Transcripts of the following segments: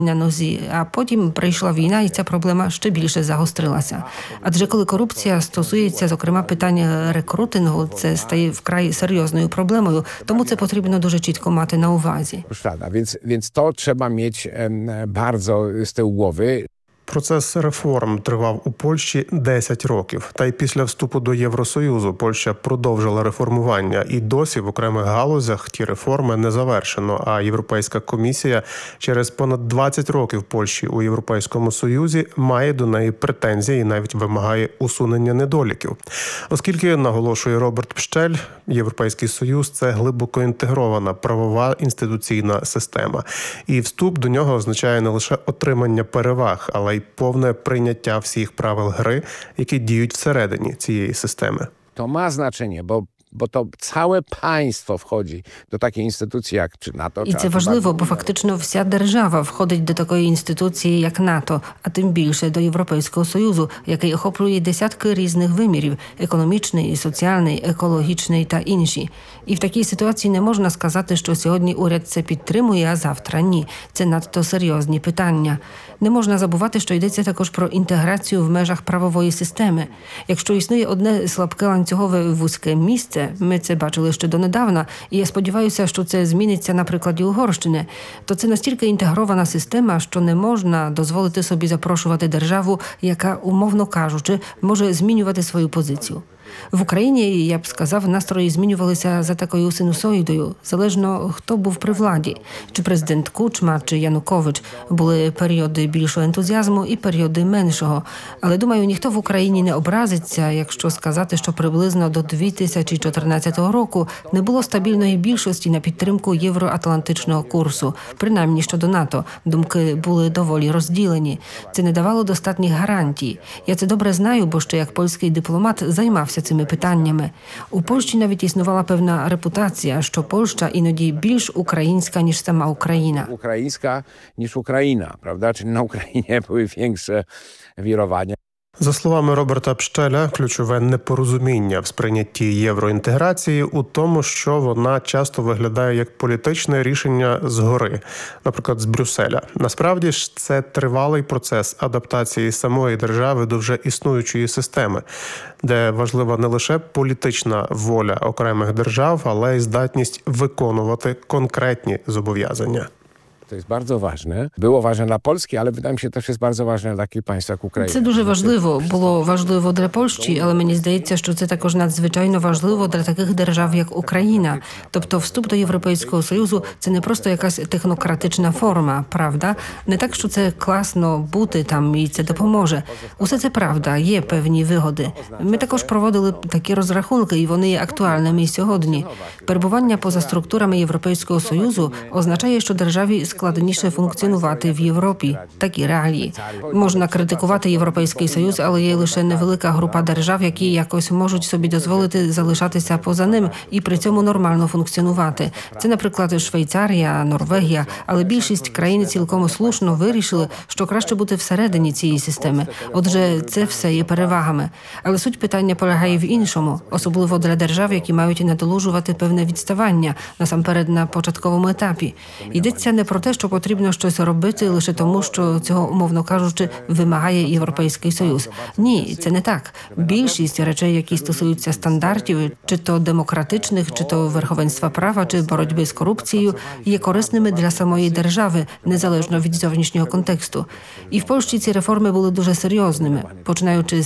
на нозі, а потім прийшла війна, і ця проблема ще більше загострилася. Адже коли корупція стосується, зокрема, питань рекрутингу, це стає вкрай серйозною проблемою, тому це потрібно дуже чітко мати на увазі. Więc to trzeba mieć bardzo z tyłu głowy. Процес реформ тривав у Польщі 10 років. Та й після вступу до Євросоюзу Польща продовжила реформування. І досі в окремих галузях ті реформи не завершено. А Європейська комісія через понад 20 років Польщі у Європейському Союзі має до неї претензії і навіть вимагає усунення недоліків. Оскільки, наголошує Роберт Пщель, Європейський Союз – це глибоко інтегрована правова інституційна система. І вступ до нього означає не лише отримання переваг, але й повне прийняття всіх правил гри, які діють всередині цієї системи. To ma znaczenie, bo to całe państwo wchodzi do takiej instytucji jak czy NATO. І це важливо, бо фактично вся держава входить до такої інституції, як НАТО, а тим більше до Європейського Союзу, який охоплює десятки різних вимірів – економічний, соціальний, екологічний та інші. І в такій ситуації не можна сказати, що сьогодні уряд це підтримує, а завтра ні. Це надто серйозні питання. Не можна забувати, що йдеться також про інтеграцію в межах правової системи. Якщо існує одне слабке ланцюгове вузьке місце, ми це бачили ще донедавна, і я сподіваюся, що це зміниться на прикладі Угорщини, то це настільки інтегрована система, що не можна дозволити собі запрошувати державу, яка, умовно кажучи, може змінювати свою позицію. В Україні, я б сказав, настрої змінювалися за такою синусоїдою, залежно хто був при владі. Чи президент Кучма, чи Янукович. Були періоди більшого ентузіазму і періоди меншого. Але, думаю, ніхто в Україні не образиться, якщо сказати, що приблизно до 2014 року не було стабільної більшості на підтримку євроатлантичного курсу. Принаймні щодо НАТО. Думки були доволі розділені. Це не давало достатніх гарантій. Я це добре знаю, бо ще як польський дипломат займався цими питаннями. У Польщі навіть існувала певна репутація, що Польща іноді більш українська, ніж сама Україна. Українська, ніж Україна, правда? Чи на Україні були більше вірування. За словами Роберта Пщеля, ключове непорозуміння в сприйнятті євроінтеграції у тому, що вона часто виглядає як політичне рішення згори, наприклад, з Брюсселя. Насправді ж це тривалий процес адаптації самої держави до вже існуючої системи, де важлива не лише політична воля окремих держав, але й здатність виконувати конкретні зобов'язання. To jest bardzo ważne. Było ważne dla Polski, ale wydaje mi się też jest bardzo ważne dla takich państw jak Ukraina. Це дуже важливо. Було важливо для Польщі, але мені здається, що це також надзвичайно важливо для таких держав, як Україна. Тобто вступ до Європейського Союзу – це не просто якась технократична форма, правда? Не так, що це класно бути там і це допоможе. Усе це правда, є певні вигоди. Ми також проводили такі розрахунки, і вони є актуальними і сьогодні. Перебування поза структурами Європейського Союзу означає, що державі складніше функціонувати в Європі. Такі реалії. Можна критикувати Європейський Союз, але є лише невелика група держав, які якось можуть собі дозволити залишатися поза ним і при цьому нормально функціонувати. Це, наприклад, Швейцарія, Норвегія, але більшість країн цілком слушно вирішили, що краще бути всередині цієї системи. Отже, це все є перевагами. Але суть питання полягає в іншому, особливо для держав, які мають надолужувати певне відставання, насамперед на початковому етапі. Йдеться не про те, що потрібно щось робити лише тому, що цього, умовно кажучи, вимагає Європейський Союз. Ні, це не так. Більшість речей, які стосуються стандартів, чи то демократичних, чи то верховенства права, чи боротьби з корупцією, є корисними для самої держави, незалежно від зовнішнього контексту. І в Польщі ці реформи були дуже серйозними. Починаючи з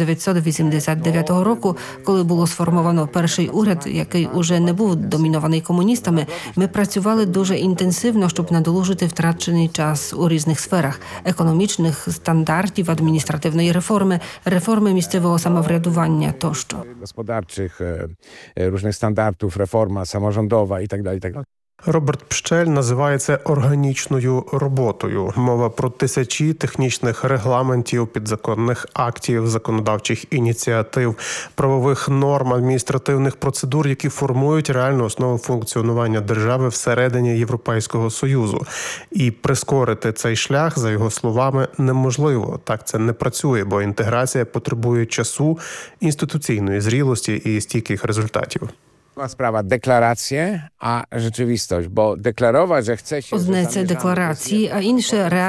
1989 року, коли було сформовано перший уряд, який уже не був домінований комуністами, ми працювали дуже інтенсивно, щоб надолужити втрачений час у різних сферах – економічних, стандартів, адміністративної реформи, реформи місцевого самоврядування тощо. Господарчих, різних стандартів, реформа саморządowa і так далі, і так далі. Роберт Пщель називає це органічною роботою. Мова про тисячі технічних регламентів, підзаконних актів, законодавчих ініціатив, правових норм, адміністративних процедур, які формують реальну основу функціонування держави всередині Європейського Союзу. І прискорити цей шлях, за його словами, неможливо. Так це не працює, бо інтеграція потребує часу, інституційної зрілості і стійких результатів. Sprawa deklaracje, a rzeczywistość, bo deklarować, że chce się... Одне – це декларації, а інше – реальність.